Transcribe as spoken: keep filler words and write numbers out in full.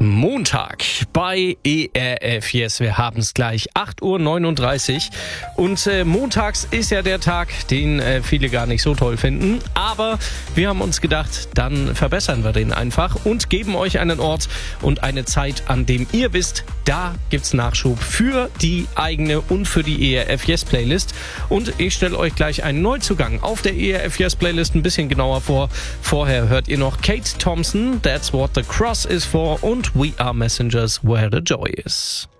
Montag bei E R F Yes. Wir haben es gleich, acht Uhr neununddreißig. Und äh, montags ist ja der Tag, den äh, viele gar nicht so toll finden. Aber wir haben uns gedacht, dann verbessern wir den einfach und geben euch einen Ort und eine Zeit, an dem ihr wisst, da gibt's Nachschub für die eigene und für die E R F Yes Playlist. Und ich stelle euch gleich einen Neuzugang auf der E R F Yes Playlist ein bisschen genauer vor. Vorher hört ihr noch Kate Thompson, That's What the Cross is For, und We Are Messengers, Where the Joy Is.